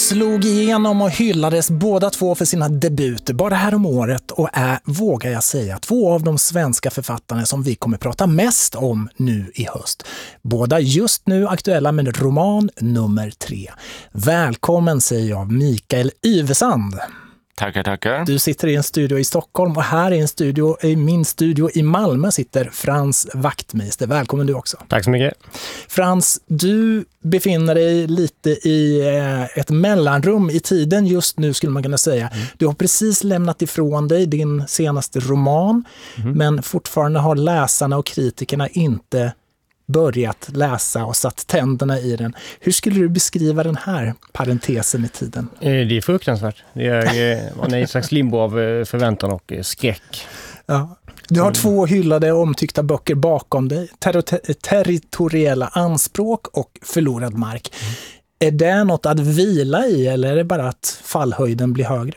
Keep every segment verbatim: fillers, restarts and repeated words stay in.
slog igenom och hyllades båda två för sina debuter bara här om året och är, vågar jag säga, två av de svenska författarna som vi kommer prata mest om nu i höst. Båda just nu aktuella med roman nummer tre. Välkommen säger jag, Mikael Yvesand. Tackar, tackar. Du sitter i en studio i Stockholm och här i en studio, i min studio i Malmö sitter Frans Wachtmeister. Välkommen du också. Tack så mycket. Frans, du befinner dig lite i ett mellanrum i tiden just nu skulle man kunna säga. Mm. Du har precis lämnat ifrån dig din senaste roman, mm. men fortfarande har läsarna och kritikerna inte börjat läsa och satt tänderna i den. Hur skulle du beskriva den här parentesen i tiden? Det är fruktansvärt. Det är en slags limbo av förväntan och skräck. Ja. Du har mm. två hyllade och omtyckta böcker bakom dig. Ter- territoriella anspråk och förlorad mark. Mm. Är det något att vila i eller är det bara att fallhöjden blir högre?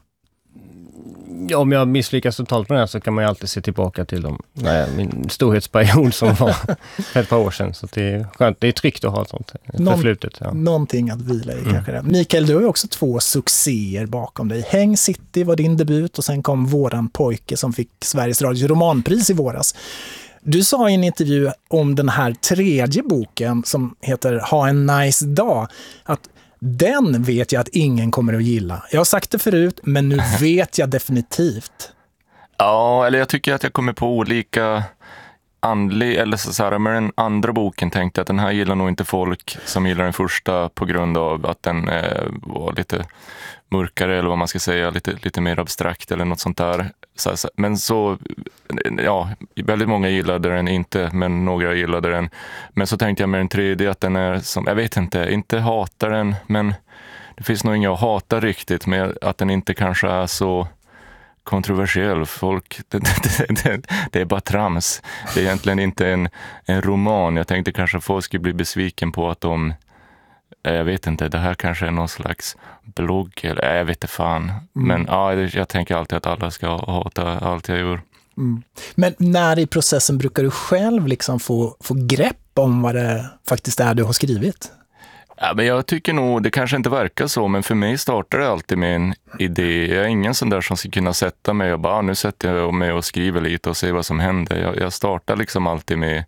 Ja, om jag misslyckas totalt med det här så kan man ju alltid se tillbaka till dem. Nej, min storhetsperiod som var för ett par år sedan. Så det är skönt, det är tryggt att ha ett sånt Någon, förflutet. Ja. Någonting att vila i mm. kanske det. Mikael, du har ju också två succéer bakom dig. Häng City var din debut och sen kom Våran pojke som fick Sveriges Radios romanpris i våras. Du sa i en intervju om den här tredje boken som heter Ha en nice dag att den vet jag att ingen kommer att gilla. Jag har sagt det förut, men nu vet jag definitivt. Ja, eller jag tycker att jag kommer på olika andlig, eller så här, med den andra boken tänkte jag att den här gillar nog inte folk som gillar den första på grund av att den eh, var lite mörkare eller vad man ska säga, lite, lite mer abstrakt eller något sånt där. Så, så, men så, ja, väldigt många gillade den inte, men några gillade den. Men så tänkte jag med den tredje att den är som, jag vet inte, inte hatar den, men det finns nog inga att hata riktigt med att den inte kanske är så kontroversiell. Folk, det, det, det, det är bara trams. Det är egentligen inte en, en roman. Jag tänkte kanske folk skulle bli besviken på att de jag vet inte, det här kanske är någon slags blogg eller jag vet inte fan. Mm. Men ja, jag tänker alltid att alla ska hata allt jag gör. Mm. Men när i processen brukar du själv liksom få, få grepp om vad det faktiskt är du har skrivit? Ja, men jag tycker nog, det kanske inte verkar så, men för mig startar det alltid med en idé. Jag är ingen sån där som ska kunna sätta mig och bara, ah, nu sätter jag mig och skriver lite och ser vad som händer. Jag, jag startar liksom alltid med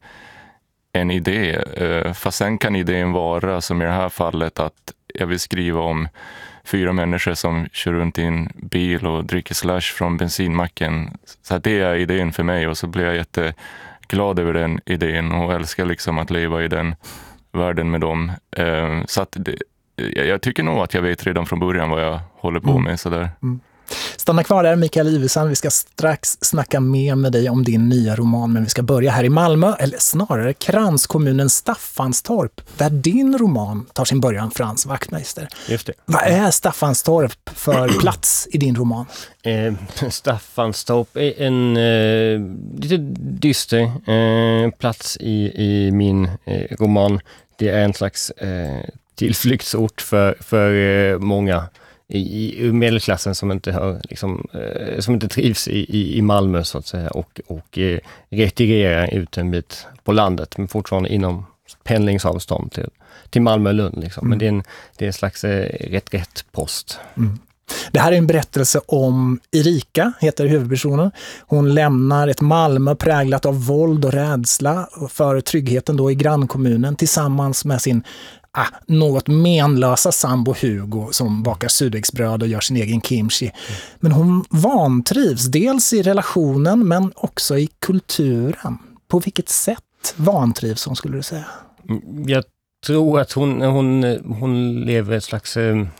en idé, fast sen kan idén vara som i det här fallet att jag vill skriva om fyra människor som kör runt i en bil och dricker slush från bensinmacken. Så det är idén för mig och så blir jag jätteglad över den idén och älskar liksom att leva i den världen med dem. Så att det, jag tycker nog att jag vet redan från början vad jag håller på med. Sådär. Mm. Stanna kvar där, Mikael Yvesand. Vi ska strax snacka mer med dig om din nya roman, men vi ska börja här i Malmö, eller snarare kranskommunen Staffanstorp, där din roman tar sin början, Frans Wachtmeister. Just det. Vad är Staffanstorp för plats i din roman? Eh, Staffanstorp är en eh, lite dyster eh, plats i, i min eh, roman. Det är en slags eh, tillflyktsort för, för eh, många i, i medelklassen som inte har liksom, eh, som inte trivs i, i, i Malmö så att säga och, och eh, retirerar ut en bit på landet men fortfarande inom pendlingsavstånd till, till Malmö och Lund liksom. Mm. Men det är en, det är en slags eh, reträttpost. Mm. Det här är en berättelse om Erika, heter huvudpersonen. Hon lämnar ett Malmö präglat av våld och rädsla för tryggheten då i grannkommunen tillsammans med sin Ah, något menlösa sambo Hugo som bakar surdegsbröd och gör sin egen kimchi. Mm. Men hon vantrivs dels i relationen men också i kulturen. På vilket sätt vantrivs hon, skulle du säga? Jag tror att hon, hon, hon lever ett slags...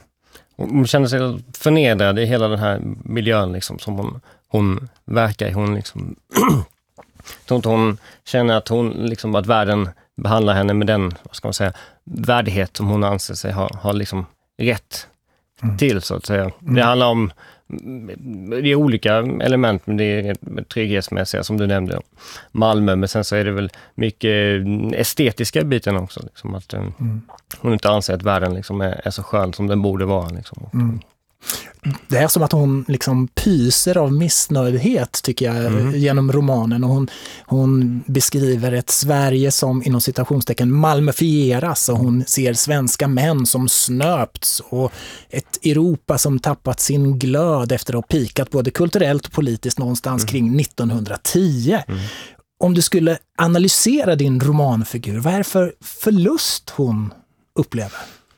Hon känner sig förnedrad i hela den här miljön liksom, som hon, hon verkar i. Hon, liksom, hon känner att, hon, liksom, att världen behandlar henne med den, vad ska man säga, värdighet som hon anser sig ha, ha liksom rätt mm. till, så att säga. Mm. Det handlar om det är olika element, men det är trygghetsmässiga som du nämnde. Malmö, men sen så är det väl mycket estetiska biten också. Liksom, att mm. hon inte anser att världen liksom är, är så skön som den borde vara. Liksom. Mm. Det är som att hon liksom pyser av missnöjdhet, tycker jag, mm. genom romanen. Och hon, hon beskriver ett Sverige som inom citationstecken malmöfieras, och hon ser svenska män som snöpts och ett Europa som tappat sin glöd efter att ha pikat både kulturellt och politiskt någonstans mm. kring nittonhundratio. Mm. Om du skulle analysera din romanfigur, vad är det för förlust hon upplever?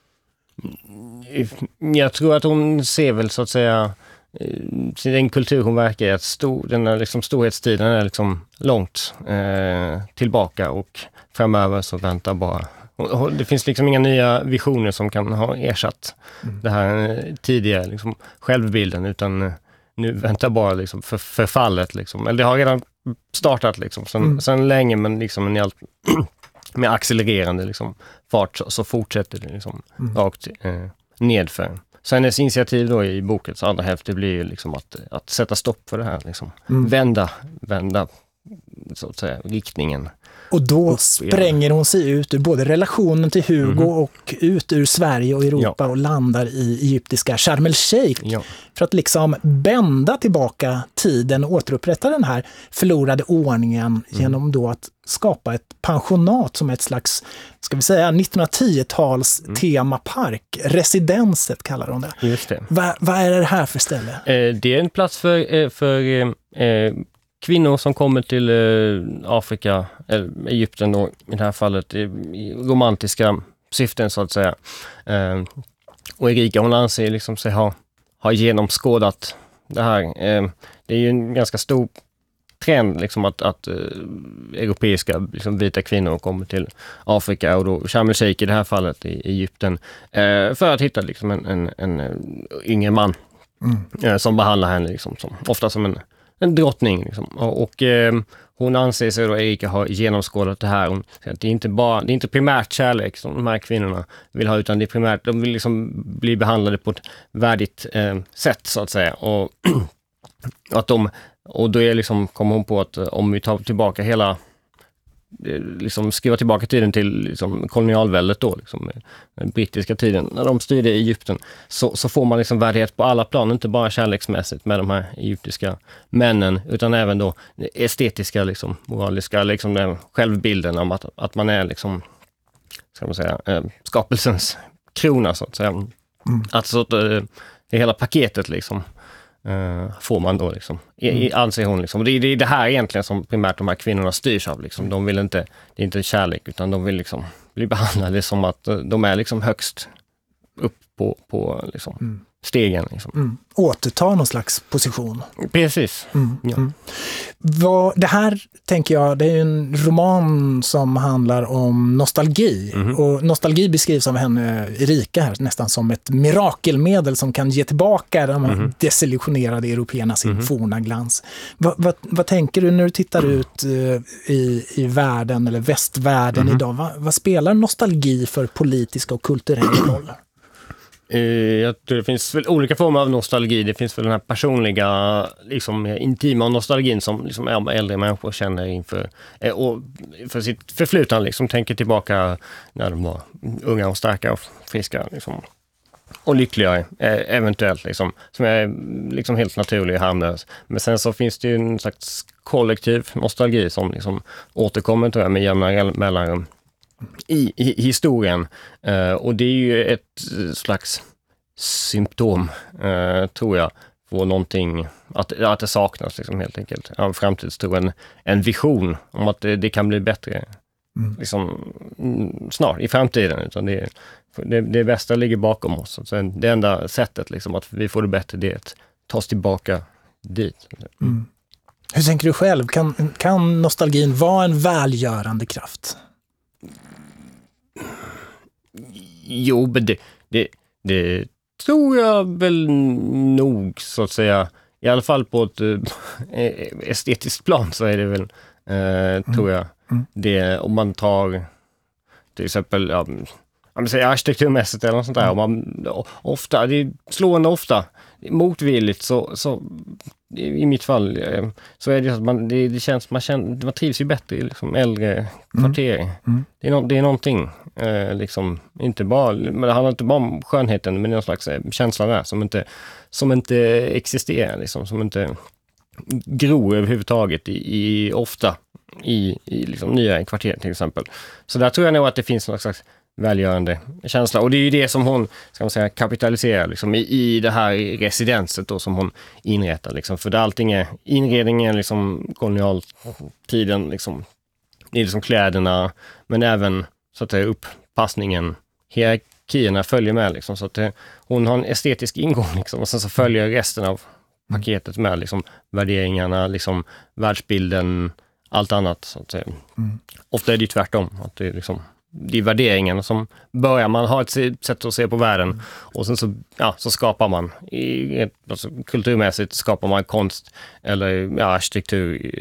Jag tror att hon ser väl så att säga den kultur hon verkar i, att stor, den här liksom storhetstiden är liksom långt eh, tillbaka, och framöver så väntar bara, och det finns liksom inga nya visioner som kan ha ersatt mm. det här tidigare liksom självbilden, utan nu väntar bara liksom för, förfallet liksom. Eller det har redan startat liksom sen, mm. sen länge, men liksom en allt med accelererande liksom fart så, så fortsätter det liksom mm. rakt eh, nedför. Så hennes initiativ då i bokens andra hälft, det blir liksom att, att sätta stopp för det här liksom. Mm. Vända, vända så att säga riktningen. Och då spränger hon sig ut ur både relationen till Hugo mm. och ut ur Sverige och Europa ja. och landar i egyptiska Sharm el-Sheikh ja. för att liksom bända tillbaka tiden och återupprätta den här förlorade ordningen mm. genom då att skapa ett pensionat som ett slags, ska vi säga, nittonhundratio-tals mm. temapark. Residenset kallar de det. Just det. Va, vad är det här för ställe? Eh, det är en plats för, för eh, kvinnor som kommer till eh, Afrika, eller Egypten då, i det här fallet, i, i romantiska syften så att säga. Eh, och Erika, hon anser liksom sig ha, ha genomskådat det här. Eh, det är ju en ganska stor trend liksom att, att uh, europeiska liksom, vita kvinnor kommer till Afrika, och då Sharm el-Sheikh i det här fallet i Egypten, uh, för att hitta liksom en, en, en uh, yngre man mm. uh, som behandlar henne liksom, som, ofta som en, en drottning liksom. och, och uh, hon anser sig då, Erika, har genomskådat det här. Hon säger att det är inte bara, det är inte primärt kärlek som de här kvinnorna vill ha, utan det är primärt, de vill liksom bli behandlade på ett värdigt uh, sätt så att säga, och att de Och då är liksom, kommer hon på att om vi tar tillbaka hela, liksom skriva tillbaka tiden till liksom kolonialväldet då, liksom, den brittiska tiden, när de styrde i Egypten, så, så får man liksom värdighet på alla plan, inte bara kärleksmässigt med de här egyptiska männen, utan även då estetiska, liksom, moraliska, liksom den självbilden om att, att man är liksom, ska man säga, äh, skapelsens krona så att säga. Mm. Alltså det, det hela paketet liksom. Uh, får man då liksom, mm. I, anser hon liksom. Det är, det är det här egentligen som primärt de här kvinnorna styrs av liksom. De vill inte, det är inte kärlek, utan de vill liksom bli behandlade som att de är liksom högst upp på, på liksom mm. stegen liksom. Mm. Återta någon slags position. Precis. Mm. Ja. Mm. Vad, det här tänker jag, det är en roman som handlar om nostalgi. Mm. Och nostalgi beskrivs av henne, Erika här, nästan som ett mirakelmedel som kan ge tillbaka de här mm. desillusionerade européerna sin mm. forna glans. Va, va, vad tänker du när du tittar ut uh, i, i världen eller västvärlden mm. idag? Va, vad spelar nostalgi för politisk och kulturell roll? Jag tror det finns väl olika former av nostalgi. Det finns väl den här personliga, liksom intima nostalgin som liksom äldre människor känner inför och för sitt förflutna, liksom tänker tillbaka när de var unga och starka och friska liksom, och lyckliga eventuellt liksom, som är liksom helt naturlig och harmlös. Men sen så finns det ju en slags kollektiv nostalgi som liksom återkommer, tror jag, med jämna mellanrum I, i historien, uh, och det är ju ett slags symptom, uh, tror jag, på någonting, att, att det saknas liksom, helt enkelt. En framtidstro, en, en vision om att det, det kan bli bättre mm. liksom, snart, i framtiden. Utan det, det, det bästa ligger bakom oss. Alltså, det enda sättet liksom, att vi får det bättre, det är att ta oss tillbaka dit. Mm. Hur tänker du själv? Kan, kan nostalgin vara en välgörande kraft? Jo, men det, det, det tror jag väl nog, så att säga. I alla fall på ett äh, estetiskt plan så är det väl, äh, mm. tror jag. Mm. Det, om man tar till exempel ja, om säger arkitekturmässigt eller något sånt där. Mm. Och man, ofta, det är slående ofta, motvilligt så, så i mitt fall så är det att man, det, det känns, man, känner, man trivs ju bättre i liksom äldre kvarter. Mm. Mm. Det, är no, det är någonting, eh, liksom, inte bara, men det handlar inte bara om skönheten, men det är någon slags eh, känsla där som inte, som inte existerar, liksom, som inte gror överhuvudtaget i, i ofta i, i liksom, nya kvarter till exempel. Så där tror jag nog att det finns någon slags välgörande känsla. Och det är ju det som hon, ska man säga, kapitaliserar liksom, i, i det här residenset då, som hon inrättar. Liksom. För det allting är inredningen, liksom, kolonialtiden, liksom, det är liksom kläderna, men även så att det är upppassningen, hierarkierna följer med. Liksom, så att det, hon har en estetisk ingång liksom, och sen så följer resten av paketet med liksom, värderingarna, liksom, världsbilden, allt annat. Så att säga. Mm. Ofta är det ju tvärtom. Att det är liksom det är värderingarna som börjar, man har ett sätt att se på världen och sen så, ja, så skapar man i, alltså, kulturmässigt skapar man konst eller ja, arkitektur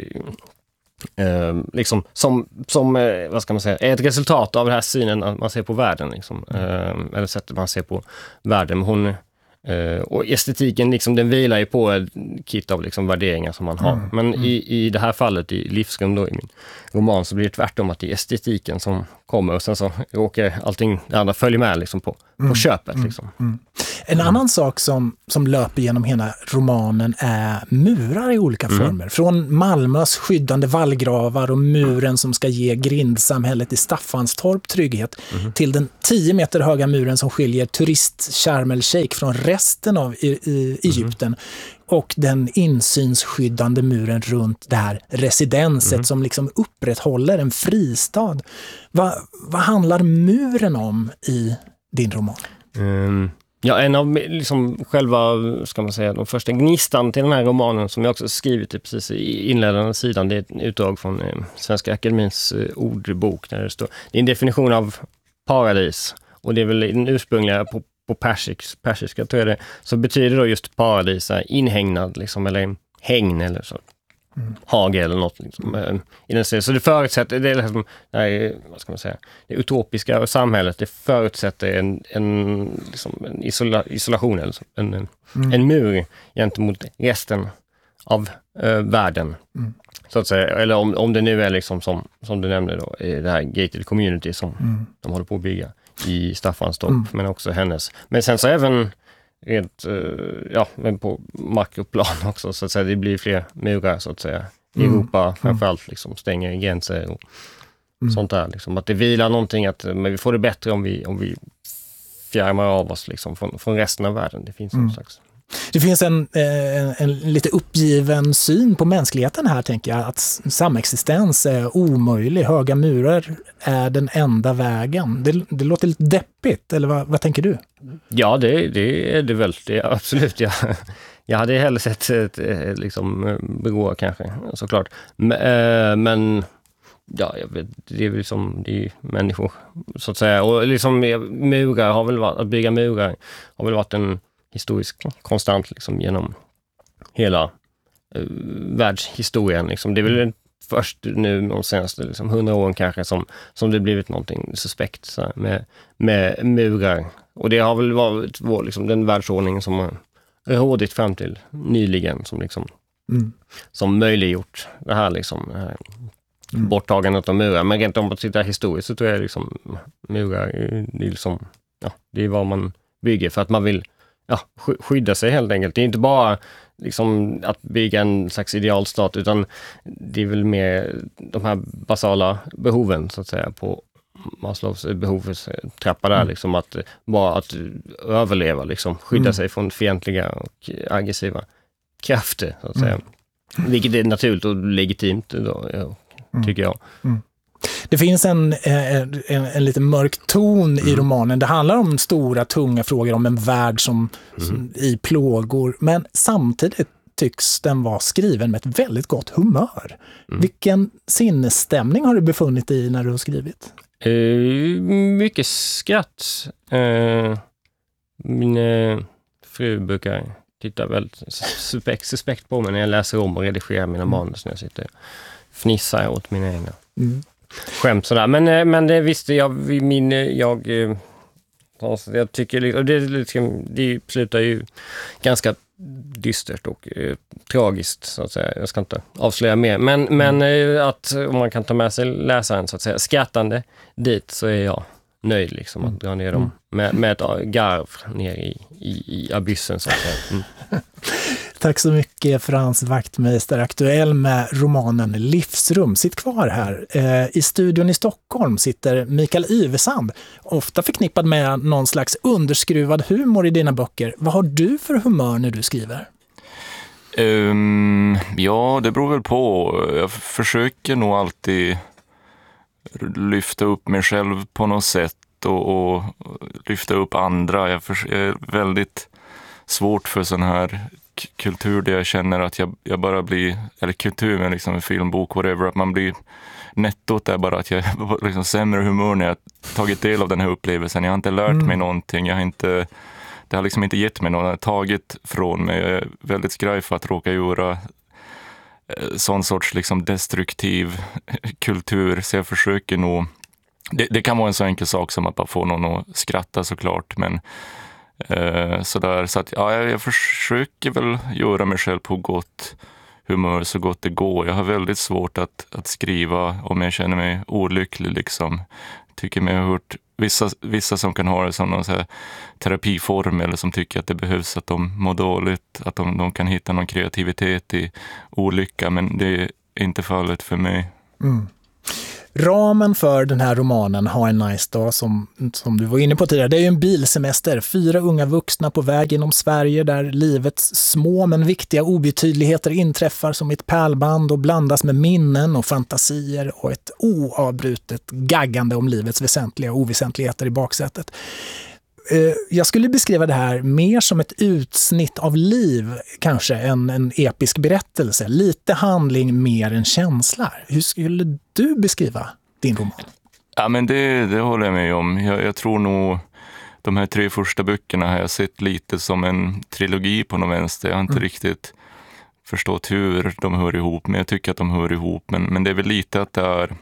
eh, liksom som, som eh, vad ska man säga, är ett resultat av den här synen att man ser på världen liksom, eh, eller sättet man ser på världen. Hon Uh, och estetiken liksom, den vilar ju på ett kit av liksom, värderingar som man har. Mm. Men mm. I, i det här fallet, i Livsrum då, i min roman, så blir det tvärtom att det är estetiken som kommer och sen så råkar allting det andra följer med liksom, på, mm. på köpet. Mm. Liksom. Mm. En annan sak som, som löper genom hela romanen är murar i olika mm. former. Från Malmös skyddande vallgravar och muren som ska ge grindsamhället i Staffanstorp trygghet mm. till den tio meter höga muren som skiljer turist Sharm el-Sheikh från resten av i, i Egypten mm. och den insynsskyddande muren runt det här residenset mm. som liksom upprätthåller en fristad. Va, vad handlar muren om i din roman? Mm. Ja, en av liksom själva, ska man säga, de första gnistan till den här romanen som jag också skrivit precis i inledande sidan, det är ett utdrag från eh, Svenska Akademins eh, ordbok där det står, det är en definition av paradis och det är väl den ursprungliga på, på persisk, persiska tror jag det, så betyder då just paradis inhägnad liksom, eller hägn eller så. Mm. hage eller något liksom, mm. i den serien. Så det förutsätter det är liksom, det här, vad ska man säga, det utopiska samhället, det förutsätter en, en, liksom, en isola, isolation eller så, en, mm. en mur gentemot resten av äh, världen mm. så att säga, eller om, om det nu är liksom som, som du nämnde då, det här gated community som mm. de håller på att bygga i Staffanstorp, mm. men också hennes. Men sen så även rent, ja, men på makroplan också, så att säga, det blir fler murar så att säga. I mm. Europa framförallt liksom stänger gränser och mm. sånt där liksom. Att det vilar någonting att, men vi får det bättre om vi, om vi fjärmar av oss liksom från, från resten av världen. Det finns mm. någon slags... Det finns en, en, en lite uppgiven syn på mänskligheten här, tänker jag, att samexistens är omöjlig. Höga murar är den enda vägen. Det, det låter lite deppigt, eller vad, vad tänker du? Ja, det, det är det väl. Det är absolut, ja. Jag hade hellre sett ett, ett, liksom begå kanske, såklart. Men, men ja, jag vet, det är väl som det är människor, så att säga. Och liksom murar har väl varit, att bygga murar har väl varit en historisk konstant liksom, genom hela uh, världshistorien. Liksom. Det är väl först nu de senaste liksom, hundra åren kanske som, som det blivit någonting suspekt så här, med, med murar. Och det har väl varit vår, liksom, den världsordningen som har rådit fram till nyligen som, liksom, mm. som möjliggjort det här, liksom, det här mm. borttagandet av murar. Men rent om att sitta historiskt så tror jag liksom, murar det är, liksom, ja, det är vad man bygger för att man vill ja, skydda sig helt enkelt. Det är inte bara liksom, att bygga en slags idealstat utan det är väl mer de här basala behoven så att säga på Maslows behovstrappa där, mm. liksom, att bara att överleva, liksom, skydda mm. sig från fientliga och aggressiva krafter så att säga. Mm. Vilket är naturligt och legitimt då, ja, tycker jag. Mm. Det finns en, en, en, en lite mörk ton mm. i romanen. Det handlar om stora, tunga frågor om en värld som, mm. som i plågor. Men samtidigt tycks den vara skriven med ett väldigt gott humör. Mm. Vilken sinnesstämning har du befunnit i när du har skrivit? Uh, mycket skratt. Uh, min uh, fru brukar titta väldigt suspekt, suspekt på mig när jag läser om och redigerar mina mm. manus när jag sitter och fnissar åt mina egna. Mm. Skämt sådär. Men, men det visste jag, min, jag Alltså, jag tycker liksom, det, liksom, det slutar ju ganska dystert och eh, tragiskt så att säga. Jag ska inte avslöja mer. Men, mm. men eh, att om man kan ta med sig läsaren så att säga skrattande dit, så är jag nöjd liksom att dra ner dem med, med ett garv ner i, i, i abyssen så att säga. Mm. Tack så mycket Frans Wachtmeister, aktuell med romanen Livsrum. Sitt kvar här. Eh, I studion i Stockholm sitter Mikael Yvesand, ofta förknippad med någon slags underskruvad humor i dina böcker. Vad har du för humör när du skriver? Um, ja, det beror väl på. Jag försöker nog alltid lyfta upp mig själv på något sätt och, och lyfta upp andra. Jag, för, jag är väldigt svårt för sån här kultur där jag känner att jag, jag bara blir, eller kultur med liksom en filmbok, whatever, att man blir nettot är bara att jag är liksom sämre humör när jag tagit del av den här upplevelsen. Jag har inte lärt mm. mig någonting, jag har inte, det har liksom inte gett mig något, jag har tagit från mig. Jag är väldigt skraj för att råka göra sån sorts liksom destruktiv kultur, så jag försöker nog, det, det kan vara en så enkel sak som att bara få någon att skratta såklart, men eh, sådär, så att ja, jag, jag försöker väl göra mig själv på gott humör så gott det går. Jag har väldigt svårt att, att skriva om jag känner mig olycklig liksom. Tycker mig har hört vissa, vissa som kan ha det som någon så här terapiform, eller som tycker att det behövs att de mår dåligt, att de, de kan hitta någon kreativitet i olycka, men det är inte fallet för mig. Mm. Ramen för den här romanen Ha en nice dag, som, som du var inne på tidigare, det är ju en bilsemester. Fyra unga vuxna på väg genom Sverige där livets små men viktiga obetydligheter inträffar som ett pärlband och blandas med minnen och fantasier och ett oavbrutet gaggande om livets väsentliga och oväsentligheter i baksätet. Jag skulle beskriva det här mer som ett utsnitt av liv, kanske en, en episk berättelse. Lite handling, mer än känsla. Hur skulle du beskriva din roman? Ja, men det, det håller jag med om. Jag, jag tror nog de här tre första böckerna har jag sett lite som en trilogi på något vänster. Jag har inte mm. riktigt förstått hur de hör ihop, men jag tycker att de hör ihop. Men, men det är väl lite att det är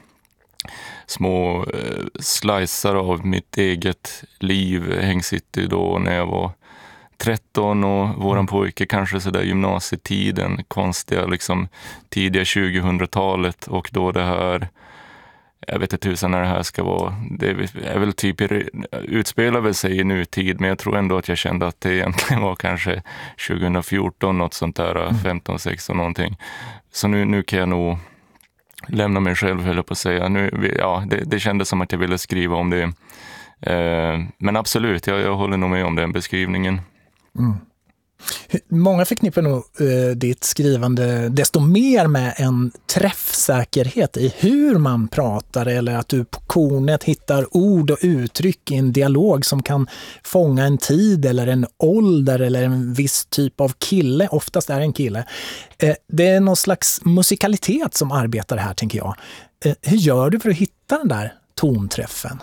små eh, slicer av mitt eget liv. Hängcity då när jag var tretton och våran pojke kanske sådär gymnasietiden, konstiga liksom tidiga tjugohundratalet, och då det här, jag vet inte tusen när det här ska vara, det är väl typ utspelar väl sig i nutid, men jag tror ändå att jag kände att det egentligen var kanske tjugohundrafjorton, något sånt där, femton sexton någonting. Så nu, nu kan jag nog lämna mig själv, höll jag på att säga. Nu, ja, det, det kändes som att jag ville skriva om det. Eh, men absolut, jag, jag håller nog med om den beskrivningen. Mm. Många förknippar nog eh, ditt skrivande desto mer med en träffsäkerhet i hur man pratar, eller att du på kornet hittar ord och uttryck i en dialog som kan fånga en tid eller en ålder eller en viss typ av kille, oftast är en kille. Eh, det är någon slags musikalitet som arbetar här, tänker jag. Eh, hur gör du för att hitta den där tonträffen?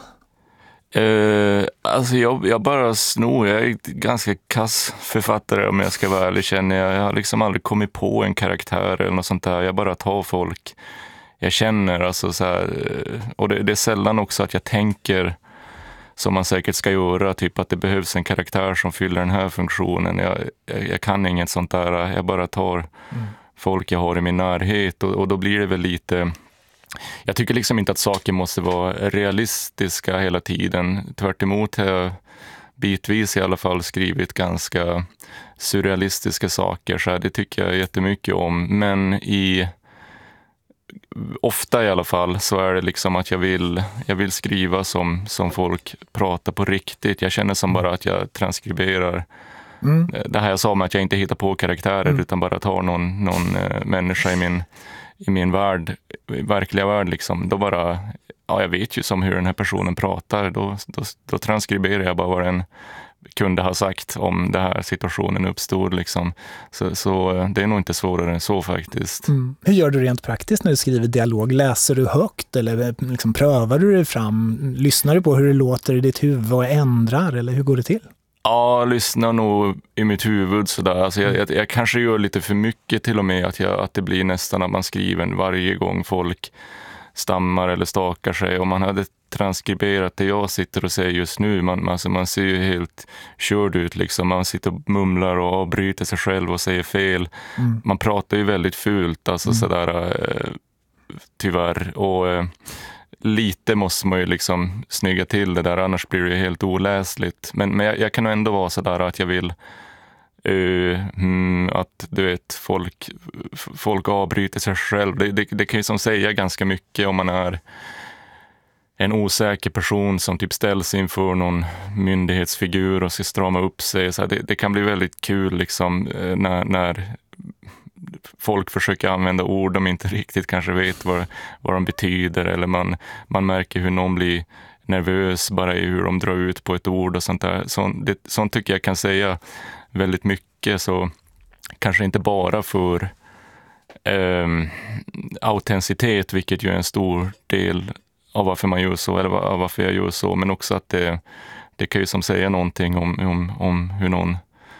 Uh, alltså jag, jag bara snor, jag är ganska kass författare om jag ska vara ärlig, känner jag. Jag har liksom aldrig kommit på en karaktär eller något sånt där. Jag bara tar folk jag känner, alltså så här, och det, det är sällan också att jag tänker som man säkert ska göra, typ att det behövs en karaktär som fyller den här funktionen. Jag, jag, jag kan inget sånt där, jag bara tar mm. folk jag har i min närhet, och, och då blir det väl lite... Jag tycker liksom inte att saker måste vara realistiska hela tiden. Tvärt emot har jag bitvis i alla fall skrivit ganska surrealistiska saker. Så det tycker jag jättemycket om. Men i, ofta i alla fall så är det liksom att jag vill, jag vill skriva som, som folk pratar på riktigt. Jag känner som bara att jag transkriberar. Mm. Det här jag sa med att jag inte hittar på karaktärer mm. utan bara tar någon, någon äh, människa i min... i min värld, verkliga värld liksom, då bara, ja jag vet ju som hur den här personen pratar, då, då, då transkriberar jag bara vad den kunde ha sagt om den här situationen uppstod liksom. Så, så det är nog inte svårare än så faktiskt. Mm. Hur gör du rent praktiskt när du skriver dialog? Läser du högt eller liksom prövar du dig fram? Lyssnar du på hur det låter i ditt huvud och ändrar, eller hur går det till? Ja, jag lyssnar nog i mitt huvud sådär. Alltså jag, jag, jag kanske gör lite för mycket till och med, att, jag, att det blir nästan att man skriver varje gång folk stammar eller stakar sig. Om man hade transkriberat det jag sitter och säger just nu, man, alltså man ser ju helt körd ut liksom. Man sitter och mumlar och avbryter sig själv och säger fel. Mm. Man pratar ju väldigt fult, alltså mm. sådär eh, tyvärr. Och eh, lite måste man ju liksom snygga till det där, annars blir det ju helt oläsligt. Men, men jag, jag kan ändå vara sådär att jag vill Uh, mm, att du vet folk, folk avbryter sig själv. Det, det, det kan ju som säga ganska mycket om man är en osäker person som typ ställs inför någon myndighetsfigur och ska strama upp sig. Så det, det kan bli väldigt kul liksom när, när folk försöker använda ord de inte riktigt kanske vet vad, vad de betyder, eller man, man märker hur någon blir nervös bara i hur de drar ut på ett ord och sånt där. Så, det, sånt tycker jag kan säga väldigt mycket, så kanske inte bara för eh, autenticitet, vilket ju är en stor del av varför man gör så, eller varför jag gör så, men också att det, det kan ju som säga någonting om, om, om hur någon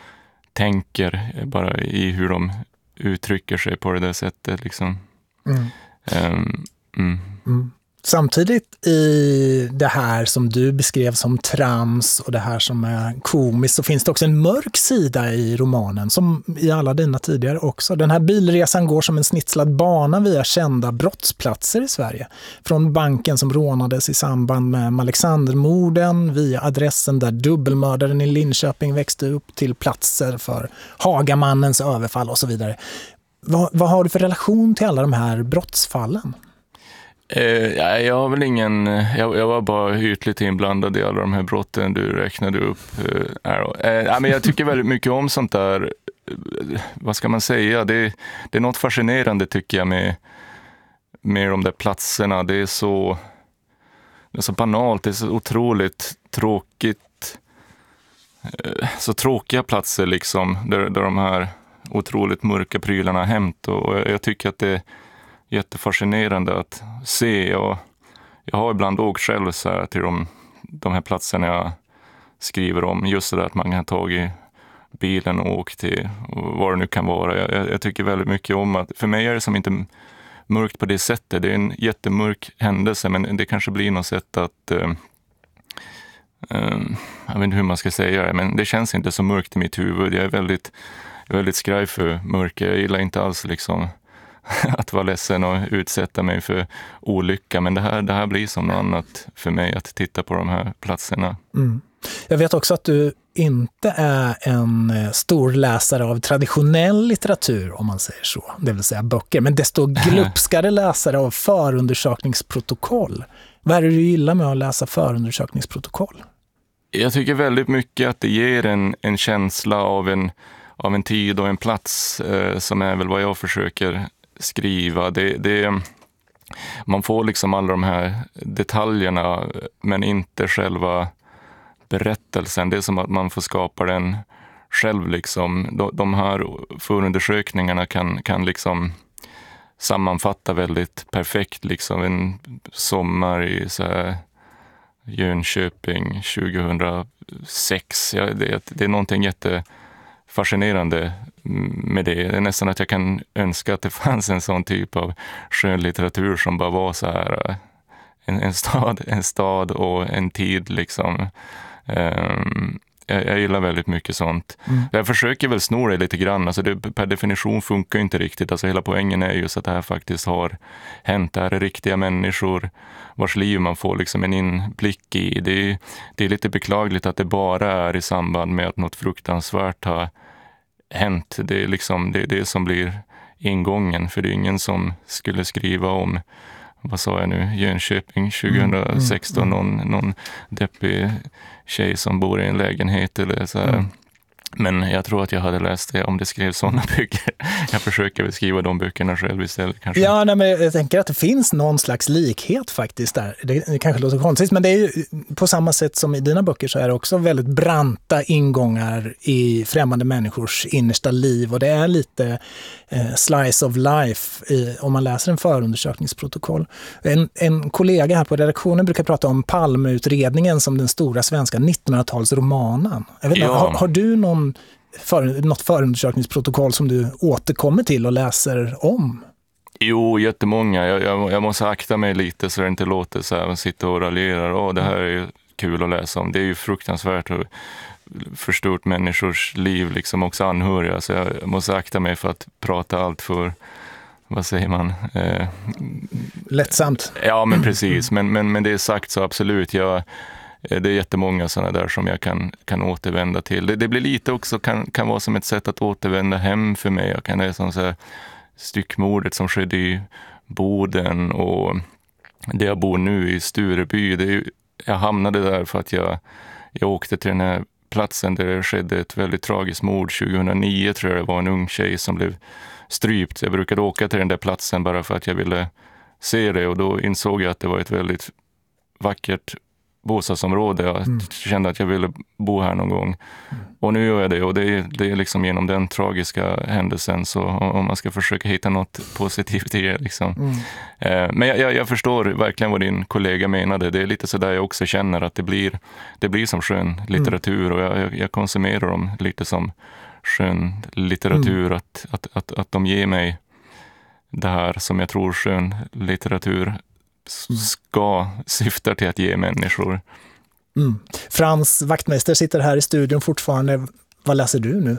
tänker, bara i hur de uttrycker sig på det där sättet liksom. Mm. Um, mm. Mm. Samtidigt i det här som du beskrev som trams och det här som är komiskt, så finns det också en mörk sida i romanen, som i alla dina tidigare också. Den här bilresan går som en snitslad bana via kända brottsplatser i Sverige. Från banken som rånades i samband med Alexandermorden, via adressen där dubbelmördaren i Linköping växte upp, till platser för Hagamannens överfall och så vidare. Vad, vad har du för relation till alla de här brottsfallen? Eh, jag har väl ingen, jag, jag var bara ytligt inblandad i alla de här brotten du räknade upp. Eh, eh, men jag tycker väldigt mycket om sånt där, vad ska man säga, det, det är något fascinerande tycker jag med, med de där platserna. Det är så, det är så banalt, det är så otroligt tråkigt, eh, så tråkiga platser liksom, där, där de här otroligt mörka prylarna har hämt, och, och jag tycker att det jättefascinerande att se, och jag har ibland åkt själv så här till de, de här platserna jag skriver om, just det där att man kan ta i bilen och åka till och vad det nu kan vara. Jag, jag tycker väldigt mycket om att, för mig är det som inte mörkt på det sättet, det är en jättemörk händelse, men det kanske blir något sätt att uh, uh, jag vet inte hur man ska säga det, men det känns inte så mörkt i mitt huvud. Jag är väldigt, väldigt skraj för mörker, jag gillar inte alls liksom att vara ledsen och utsätta mig för olycka. Men det här, det här blir som något annat för mig, att titta på de här platserna. Mm. Jag vet också att du inte är en stor läsare av traditionell litteratur, om man säger så. Det vill säga böcker. Men desto glupskare läsare av förundersökningsprotokoll. Vad är det du gillar med att läsa förundersökningsprotokoll? Jag tycker väldigt mycket att det ger en, en känsla av en, av en tid och en plats eh, som är väl vad jag försöker skriva. Det, det, man får liksom alla de här detaljerna, men inte själva berättelsen. Det är som att man får skapa den själv liksom. De, de här förundersökningarna kan, kan liksom sammanfatta väldigt perfekt liksom en sommar i så här Jönköping tjugohundrasex. Ja, det, det är någonting jättefascinerande med det. Det är nästan att jag kan önska att det fanns en sån typ av skönlitteratur som bara var så här en, en stad, en stad och en tid liksom. Um, jag, jag gillar väldigt mycket sånt. Mm. Jag försöker väl snå det lite grann. Alltså det per definition funkar inte riktigt. Alltså hela poängen är just att det här faktiskt har hänt. Det här är riktiga människor vars liv man får liksom en inblick i. Det är, det är lite beklagligt att det bara är i samband med att något fruktansvärt har hänt. Det är liksom det, är det som blir ingången. För det är ingen som skulle skriva om, vad sa jag nu, Jönköping tjugohundrasexton, mm, mm, mm. någon, någon deppig tjej som bor i en lägenhet eller så här. Mm. Men jag tror att jag hade läst det om det skrev sådana böcker. Jag försöker väl skriva de böckerna själv istället kanske. Ja, nej, men jag tänker att det finns någon slags likhet faktiskt där. Det, det kanske låter konstigt, men det är ju på samma sätt som i dina böcker så är det också väldigt branta ingångar i främmande människors innersta liv. Och det är lite eh, slice of life i, om man läser en förundersökningsprotokoll. En, en kollega här på redaktionen brukar prata om Palmeutredningen som den stora svenska nittonhundratalsromanen. Jag vet inte, ja. har, har du någon För, något förundersökningsprotokoll som du återkommer till och läser om? Jo, jättemånga. Jag, jag, jag måste akta mig lite så det inte låter så här. Man sitter och raljerar. Åh, det här är ju kul att läsa om. Det är ju fruktansvärt och förstört människors liv, liksom också anhöriga. Så jag måste akta mig för att prata allt för, vad säger man? Eh, Lättsamt. Ja, men precis. Men, men, men det är sagt så absolut. Jag, det är jättemånga sådana där som jag kan, kan återvända till. Det, det blir lite också, kan, kan vara som ett sätt att återvända hem för mig. Jag kan det som så här, styckmordet som skedde i Boden och där jag bor nu i Stureby. Det är, jag hamnade där för att jag, jag åkte till den här platsen där det skedde ett väldigt tragiskt mord tjugohundranio, tror jag det var en ung tjej som blev strypt. Jag brukade åka till den där platsen bara för att jag ville se det, och då insåg jag att det var ett väldigt vackert bostadsområde. Jag mm. kände att jag ville bo här någon gång. Mm. Och nu gör jag det, och det är, det är liksom genom den tragiska händelsen, så om man ska försöka hitta något positivt i det. Liksom. Mm. Eh, men jag, jag förstår verkligen vad din kollega menade. Det är lite så där jag också känner att det blir, det blir som skön litteratur, mm. och jag, jag konsumerar dem lite som skön litteratur, mm. att, att, att, att de ger mig det här som jag tror skön litteratur ska syfta till att ge människor. Mm. Frans Wachtmeister sitter här i studion fortfarande. Vad läser du nu?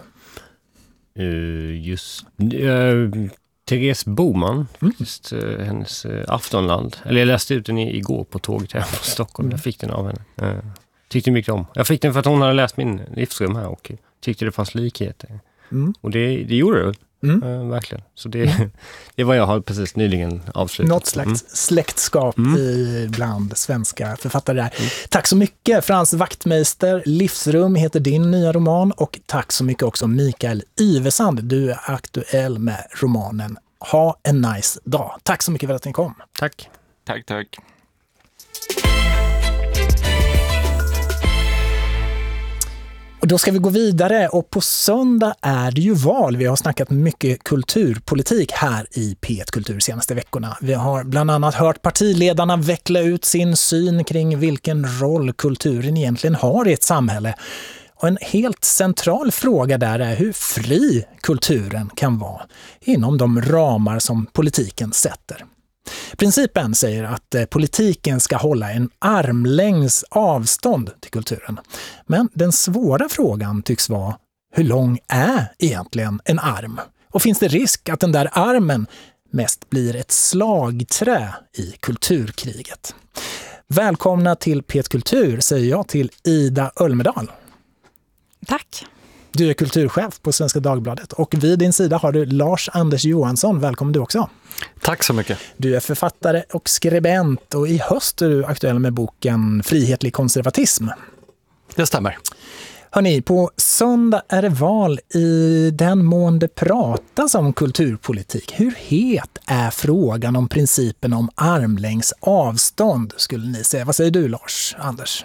Uh, just uh, Therese Boman, mm. just, uh, hennes uh, Aftonland. Eller jag läste ut den i, igår på tåget här på Stockholm. Mm. Jag fick den av henne. Uh, tyckte mycket om. Jag fick den för att hon hade läst min livsrum här och tyckte det fanns likheter. Mm. Och det, det gjorde det. Mm. Uh, verkligen. Så det, mm. det var jag har precis nyligen avslutat. Något slags mm. släktskap mm. i bland svenska författare där. Mm. Tack så mycket Frans Wachtmeister. Livsrum heter din nya roman, och tack så mycket också Mikael Ivesand. Du är aktuell med romanen Ha en nice dag. Tack så mycket för att ni kom. Tack. Tack, tack. Och då ska vi gå vidare, och på söndag är det ju val. Vi har snackat mycket kulturpolitik här i P ett Kultur senaste veckorna. Vi har bland annat hört partiledarna veckla ut sin syn kring vilken roll kulturen egentligen har i ett samhälle. Och en helt central fråga där är hur fri kulturen kan vara inom de ramar som politiken sätter. Principen säger att politiken ska hålla en armlängds avstånd till kulturen. Men den svåra frågan tycks vara, hur lång är egentligen en arm? Och finns det risk att den där armen mest blir ett slagträ i kulturkriget? Välkomna till P ett Kultur, säger jag till Ida Ölmedal. Tack. Du är kulturchef på Svenska Dagbladet, och vid din sida har du Lars Anders Johansson. Välkommen du också. Tack så mycket. Du är författare och skribent, och i höst är du aktuell med boken Frihetlig konservatism. Det stämmer. Hörrni, på söndag är det val i den mån det pratas om kulturpolitik. Hur het är frågan om principen om armlängds avstånd, skulle ni säga? Vad säger du, Lars Anders?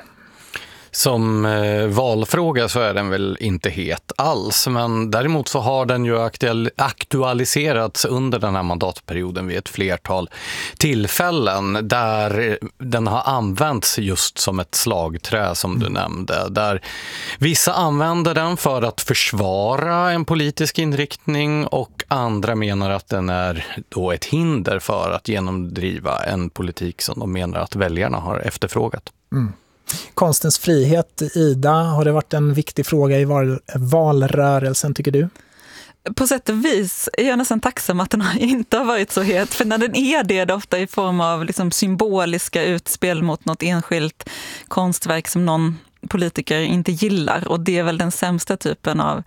Som eh, valfråga så är den väl inte het alls, men däremot så har den ju aktuell, aktualiserats under den här mandatperioden vid ett flertal tillfällen där den har använts just som ett slagträ, som du nämnde, där vissa använder den för att försvara en politisk inriktning och andra menar att den är då ett hinder för att genomdriva en politik som de menar att väljarna har efterfrågat. Mm. Konstens frihet, Ida, har det varit en viktig fråga i val- valrörelsen, tycker du? På sätt och vis är jag nästan tacksam att den inte har varit så het, för när den är det, det är ofta i form av liksom symboliska utspel mot något enskilt konstverk som någon politiker inte gillar, och det är väl den sämsta typen av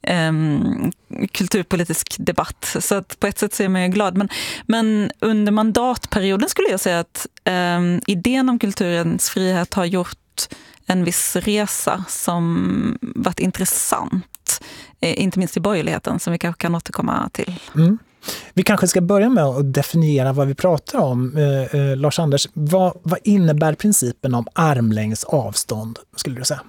Um, kulturpolitisk debatt. Så att på ett sätt så är man ju glad. Men, men under mandatperioden skulle jag säga att um, idén om kulturens frihet har gjort en viss resa som varit intressant. Eh, inte minst i borgerligheten, som vi kanske kan återkomma till. Mm. Vi kanske ska börja med att definiera vad vi pratar om. Eh, eh, Lars Anders, vad, vad innebär principen om armlängds avstånd, skulle du säga?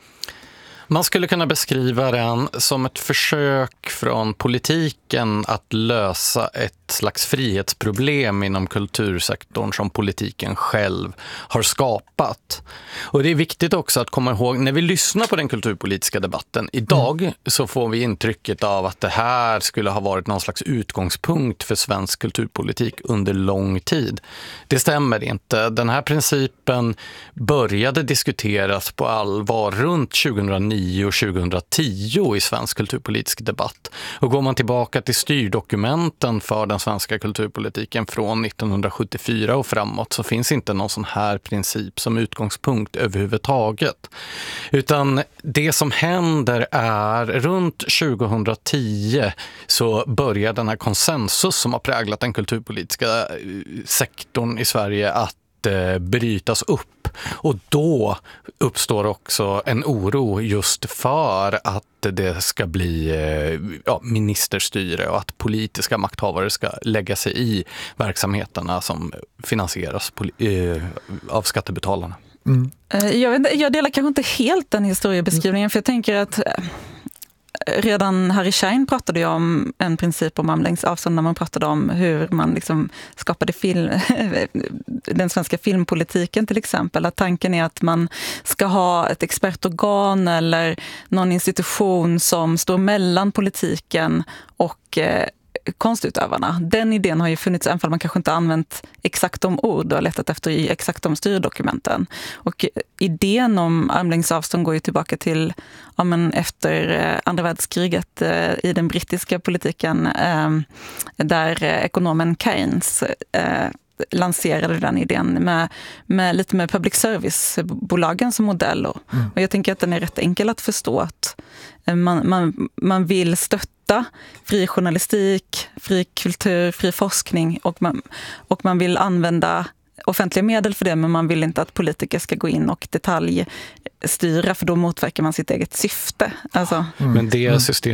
Man skulle kunna beskriva den som ett försök från politiken att lösa ett slags frihetsproblem inom kultursektorn som politiken själv har skapat. Och det är viktigt också att komma ihåg, när vi lyssnar på den kulturpolitiska debatten idag mm. så får vi intrycket av att det här skulle ha varit någon slags utgångspunkt för svensk kulturpolitik under lång tid. Det stämmer inte. Den här principen började diskuteras på allvar runt tjugohundranio och tjugohundratio i svensk kulturpolitisk debatt. Och går man tillbaka till styrdokumenten för den svenska kulturpolitiken från nittonhundrasjuttiofyra och framåt så finns inte någon sån här princip som utgångspunkt överhuvudtaget. Utan det som händer är runt tjugohundratio så börjar den här konsensus som har präglat den kulturpolitiska sektorn i Sverige att brytas upp. Och då uppstår också en oro just för att det ska bli ja, ministerstyre och att politiska makthavare ska lägga sig i verksamheterna som finansieras av skattebetalarna. Mm. Jag, vet, jag delar kanske inte helt den historiebeskrivningen, för jag tänker att redan Harry Schein pratade ju om en princip om armlängds avstånd när man pratade om hur man liksom skapade film, den svenska filmpolitiken till exempel. Att tanken är att man ska ha ett expertorgan eller någon institution som står mellan politiken och eh, konstutövarna. Den idén har ju funnits, även om man kanske inte använt exakt de ord och letat efter i exakt de styrdokumenten. Och idén om armlängds avstånd går ju tillbaka till ja, men efter andra världskriget eh, i den brittiska politiken eh, där ekonomen Keynes eh, lanserade den idén med, med lite med public service-bolagen som modell. Och, mm. och jag tänker att den är rätt enkel att förstå att man, man, man vill stötta fri journalistik, fri kultur, fri forskning och man, och man vill använda offentliga medel för det, men man vill inte att politiker ska gå in och detaljstyra, för då motverkar man sitt eget syfte. Alltså, mm. Men det system